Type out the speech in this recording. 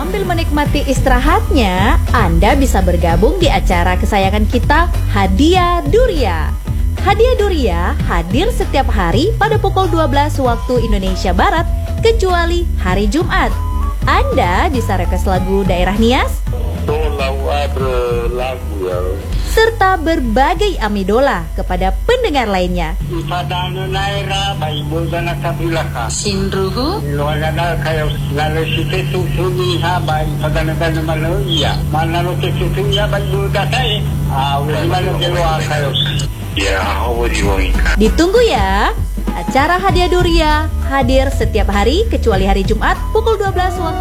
Sambil menikmati istirahatnya, Anda bisa bergabung di acara kesayangan kita, Hadiah Duria. Hadiah Duria hadir setiap hari pada pukul 12 waktu Indonesia Barat, kecuali hari Jumat. Anda bisa request lagu daerah Nias, serta berbagai amidola kepada pendengar lainnya. Ditunggu ya. Acara Hadiah Duria hadir setiap hari kecuali hari Jumat pukul 12 waktu